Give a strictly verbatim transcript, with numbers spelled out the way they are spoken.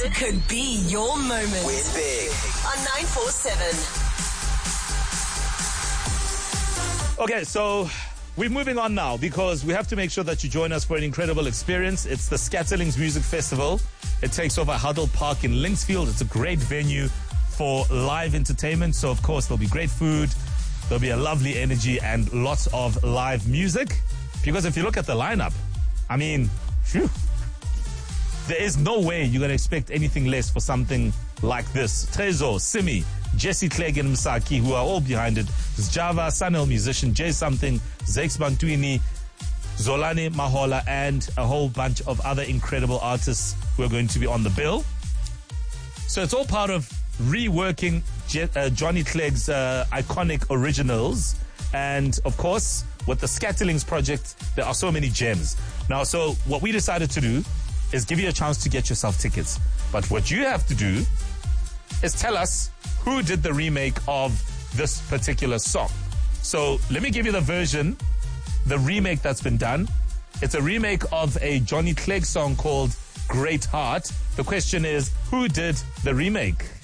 could be your moment. With Big on nine four seven. Okay, so we're moving on now because we have to make sure that you join us for an incredible experience. It's the Scatterlings Music Festival. It takes over Huddle Park in Linksfield. It's a great venue for live entertainment. So, of course, there'll be great food. There'll be a lovely energy and lots of live music. Because if you look at the lineup, I mean, phew, there is no way you're going to expect anything less for something like this. Trezo, Simi, Jesse Clegg and Msaki, who are all behind it. There's Java, Sanel musician, Jay Something, Zakes Bantwini, Zolani Mahola, and a whole bunch of other incredible artists who are going to be on the bill. So it's all part of reworking Je- uh, Johnny Clegg's uh, iconic originals. And of course, with the Scatterlings project, there are so many gems. Now, so what we decided to do is give you a chance to get yourself tickets. But what you have to do is tell us who did the remake of this particular song. So let me give you the version, the remake that's been done. It's a remake of a Johnny Clegg song called Great Heart. The question is, who did the remake?